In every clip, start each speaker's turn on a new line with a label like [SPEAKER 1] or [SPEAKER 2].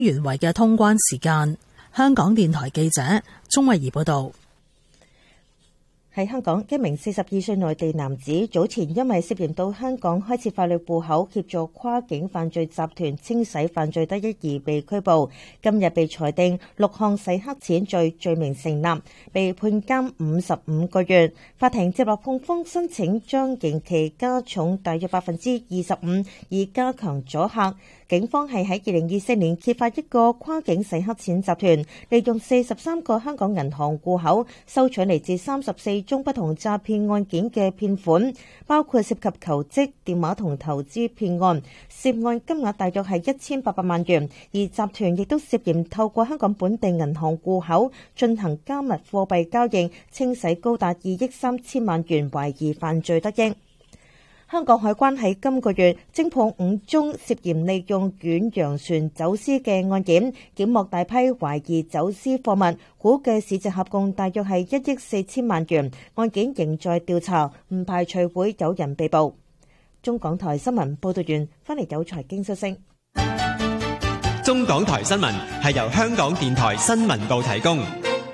[SPEAKER 1] 原位嘅通關時間。香港電台記者鍾慧儀報道。
[SPEAKER 2] 喺香港，一名42歲內地男子早前因為涉嫌到香港開設法律戶口，協助跨境犯罪集團清洗犯罪得益而被拘捕。今日被裁定6項洗黑錢罪名成立，被判監55個月。法庭接納控方申請，將刑期加重大約25%，以加強阻嚇。警方係喺2024年揭發一個跨境洗黑錢集團，利用43個香港銀行戶口收取嚟自34宗不同詐騙案件嘅騙款，包括涉及求職、電話同投資騙案，涉案金額大約係1800萬元。而集團亦都涉嫌透過香港本地銀行戶口進行加密貨幣交易，清洗高達2億3000萬元懷疑犯罪得益。香港海關喺今個月偵破5宗涉嫌利用遠洋船走私嘅案件，檢獲大批懷疑走私貨物，估計市值合共大約係1億4000萬元。案件仍在調查，唔排除會有人被捕。中港台新聞報道完，翻嚟有財經消息。
[SPEAKER 3] 中港台新聞係由香港電台新聞部提供。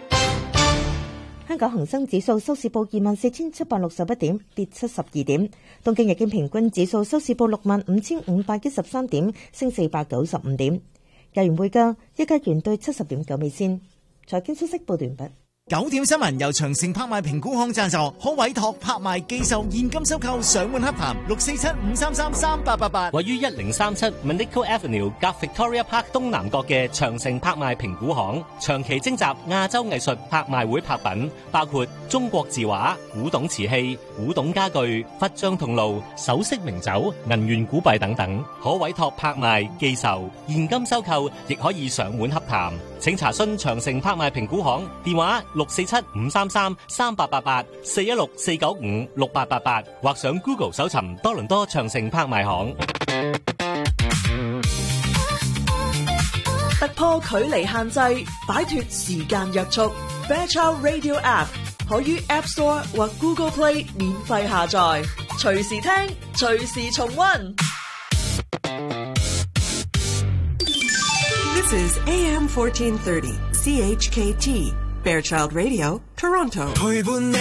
[SPEAKER 2] 香港恒生指數收市報24,761點，跌72點。東京日經平均指數收市報65,513點，升495點。日元匯價，一加元兌70.9美仙。財經消息報道完畢。
[SPEAKER 4] 9點新聞由長城拍賣評估行贊助，可委託拍賣寄售現金收購上門洽談647-533-3888。
[SPEAKER 5] 位於1037 Manico Avenue 夾 Victoria Park 東南角嘅長城拍賣評估行，長期徵集亞洲藝術拍賣會拍品，包括中國字畫、古董瓷器、古董家具、佛像銅爐、首飾名酒、銀元古幣等等，可委託拍賣寄售現金收購，亦可以上門洽談。請查詢長城拍賣評估行電話647-533-3888 416-495-6888，或上 Google 搜尋多倫多長城拍賣行。
[SPEAKER 6] 突破距離限制，擺脫時間約束。Fairchild Radio App 可於 App Store 或 Google Play 免費下載，隨時聽，隨時重溫。
[SPEAKER 7] This is AM 1430 CHKT Fairchild Radio, Toronto.